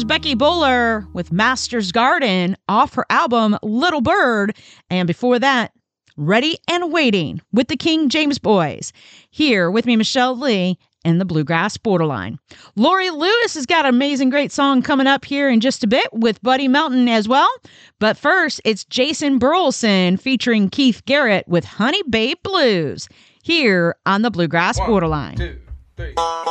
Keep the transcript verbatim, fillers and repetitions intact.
here's Becky Bowler with Master's Garden off her album Little Bird. And before that, Ready and Waiting with the King James Boys. Here with me, Michelle Lee, and the Bluegrass Borderline. Lori Lewis has got an amazing, great song coming up here in just a bit with Buddy Melton as well. But first, it's Jason Burleson featuring Keith Garrett with Honey Babe Blues here on the Bluegrass One, Borderline. Two, three.